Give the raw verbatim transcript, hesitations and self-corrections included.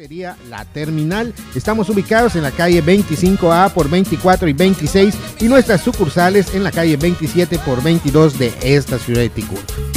Pizzería La Terminal. Estamos ubicados en la calle veinticinco A por veinticuatro y veintiséis y nuestras sucursales en la calle veintisiete por veintidós de esta ciudad de Ticul.